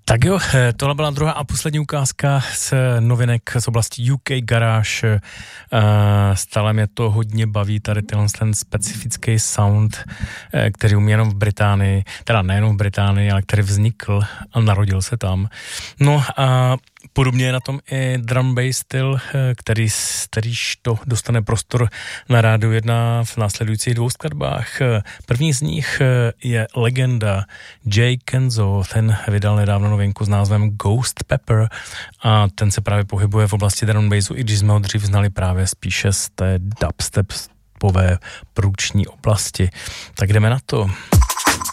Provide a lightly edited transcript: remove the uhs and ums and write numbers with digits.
Tak jo, tohle byla druhá a poslední ukázka z novinek z oblasti UK Garage. Stále mě to hodně baví, tady ten specifický sound, který umí jenom v Británii, teda nejenom v Británii, ale který vznikl a narodil se tam. No a podobně je na tom i drum bass styl, kterýž to dostane prostor na Rádiu 1 v následujících 2 skladbách. První z nich je legenda Jay Kenzo, ten vydal nedávno novinku s názvem Ghost Pepper a ten se právě pohybuje v oblasti drum bassu, i když jsme ho dřív znali právě spíše z té dubstepové průční oblasti. Tak jdeme na to.